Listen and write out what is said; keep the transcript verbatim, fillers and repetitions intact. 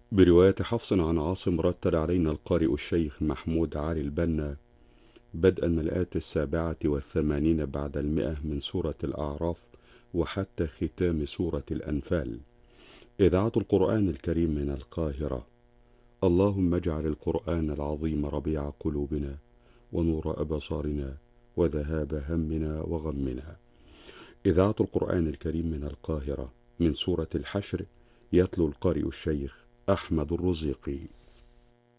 برواية حفص عن عاصم رتل علينا القارئ الشيخ محمود علي البنا بدءا من الآية السابعة والثمانين بعد المئة من سورة الأعراف وحتى ختام سورة الأنفال. إذاعة القرآن الكريم من القاهرة. اللهم اجعل القرآن العظيم ربيع قلوبنا ونور أبصارنا وذهاب همنا وغمنا. إذاعة القرآن الكريم من القاهرة. من سورة الحشر. يتلو القارئ الشيخ أحمد الرزيقي.